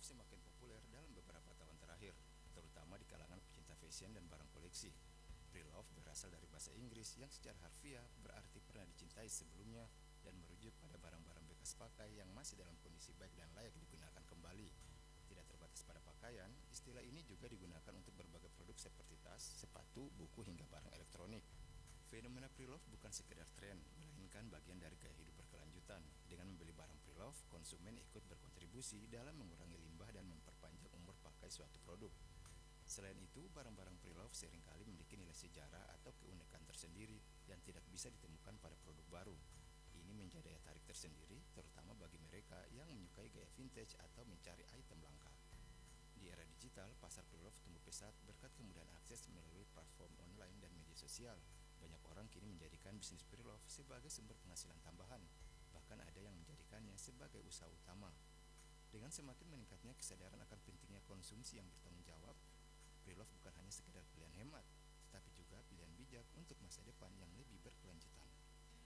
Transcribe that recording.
semakin populer dalam beberapa tahun terakhir, terutama di kalangan pecinta fashion dan barang koleksi. Pre-love berasal dari bahasa Inggris yang secara harfiah berarti pernah dicintai sebelumnya dan merujuk pada barang-barang bekas pakai yang masih dalam kondisi baik dan layak digunakan kembali. Tidak terbatas pada pakaian, istilah ini juga digunakan untuk berbagai produk seperti tas, sepatu, buku, hingga barang elektronik. Fenomena pre-love bukan sekedar tren, melainkan bagian dari gaya hidup berkelanjutan. Dengan membeli barang pre-love, konsumen ikut berkontribusi dalam mengurangi limbah dan memperpanjang umur pakai suatu produk. Selain itu, barang-barang pre-love seringkali memiliki nilai sejarah atau keunikan tersendiri yang tidak bisa ditemukan pada produk baru. Ini menjadi daya tarik tersendiri, terutama bagi mereka yang menyukai gaya vintage atau mencari item langka. Di era digital, pasar pre-love tumbuh pesat berkat kemudahan akses melalui platform online dan media sosial. Banyak orang kini menjadikan bisnis pre-love sebagai sumber penghasilan tambahan, bahkan ada yang menjadikannya sebagai usaha utama. Dengan semakin meningkatnya kesadaran akan pentingnya konsumsi yang bertanggung jawab, pre-love bukan hanya sekedar pilihan hemat,